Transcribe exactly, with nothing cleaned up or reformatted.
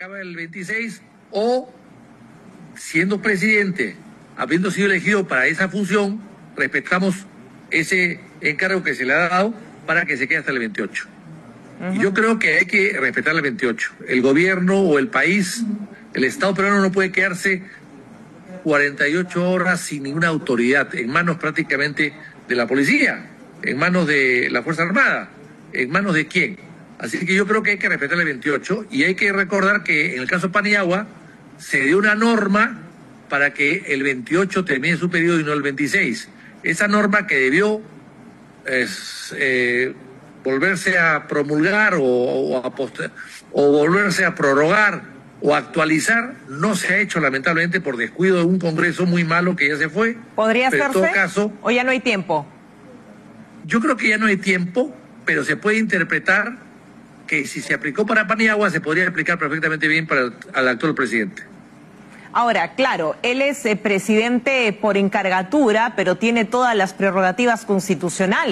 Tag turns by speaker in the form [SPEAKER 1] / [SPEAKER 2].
[SPEAKER 1] acaba el veintiséis, o siendo presidente, habiendo sido elegido para esa función, respetamos ese encargo que se le ha dado para que se quede hasta el veintiocho. Uh-huh. Y yo creo que hay que respetar el veintiocho. El gobierno o el país, el Estado peruano no puede quedarse cuarenta y ocho horas sin ninguna autoridad, en manos prácticamente de la policía, en manos de la Fuerza Armada, en manos de quién. Así que yo creo que hay que respetar el veintiocho, y hay que recordar que en el caso Paniagua se dio una norma para que el veintiocho termine su periodo y no el veintiséis. Esa norma que debió es, eh, volverse a promulgar o, o, a poster, o volverse a prorrogar o actualizar, no se ha hecho lamentablemente por descuido de un Congreso muy malo que ya se fue.
[SPEAKER 2] ¿Podría
[SPEAKER 1] pero
[SPEAKER 2] hacerse?
[SPEAKER 1] En todo caso,
[SPEAKER 2] ¿O ya no hay tiempo?
[SPEAKER 1] Yo creo que ya no hay tiempo, pero se puede interpretar que si se aplicó para Paniagua se podría aplicar perfectamente bien para el al actual presidente.
[SPEAKER 2] Ahora, claro, él es eh, presidente por encargatura, pero tiene todas las prerrogativas constitucionales.